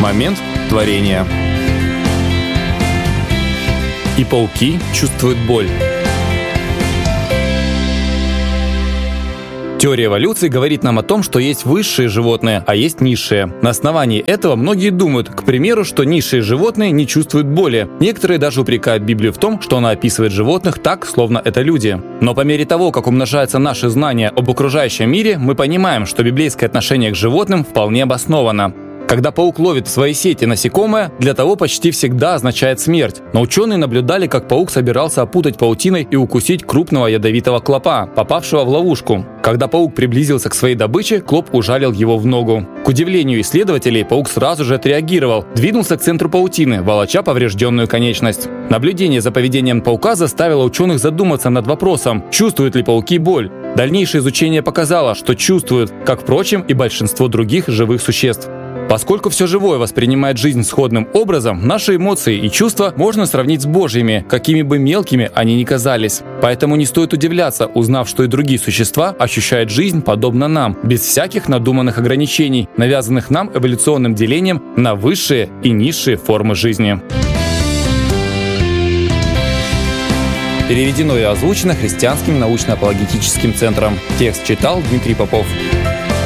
Момент творения. И пауки чувствуют боль. Теория эволюции говорит нам о том, что есть высшие животные, а есть низшие. На основании этого многие думают, к примеру, что низшие животные не чувствуют боли. Некоторые даже упрекают Библию в том, что она описывает животных так, словно это люди. Но по мере того, как умножаются наши знания об окружающем мире, мы понимаем, что библейское отношение к животным вполне обосновано. Когда паук ловит в свои сети насекомое, для того почти всегда означает смерть. Но ученые наблюдали, как паук собирался опутать паутиной и укусить крупного ядовитого клопа, попавшего в ловушку. Когда паук приблизился к своей добыче, клоп ужалил его в ногу. К удивлению исследователей, паук сразу же отреагировал, двинулся к центру паутины, волоча поврежденную конечность. Наблюдение за поведением паука заставило ученых задуматься над вопросом, чувствуют ли пауки боль. Дальнейшее изучение показало, что чувствуют, как, впрочем, и большинство других живых существ. Поскольку все живое воспринимает жизнь сходным образом, наши эмоции и чувства можно сравнить с Божьими, какими бы мелкими они ни казались. Поэтому не стоит удивляться, узнав, что и другие существа ощущают жизнь подобно нам, без всяких надуманных ограничений, навязанных нам эволюционным делением на высшие и низшие формы жизни. Переведено и озвучено Христианским научно-апологетическим центром. Текст читал Дмитрий Попов.